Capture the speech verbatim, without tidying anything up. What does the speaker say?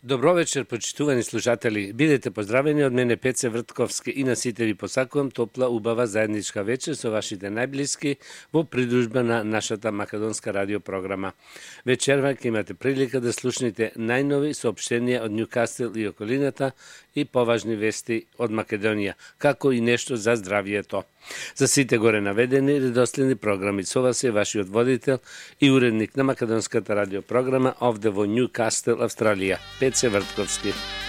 Добро вечер, почитувани слушатели. Бидете поздравени од мене Пеце Вртковски и на сите ви посакувам топла, убава заедничка вечер со вашите најблиски во придружба на нашата македонска радиопрограма. Вечерва ќе имате прилика да слушнете најнови соопштенија од Њукастел и околината и поважни вести од Македонија, како и нешто за здравието. За сите горе наведени редоследни програми со вас е вашиот водител и уредник на македонската радиопрограма овде во Њукастел, Австралија, Пеце Вртковски.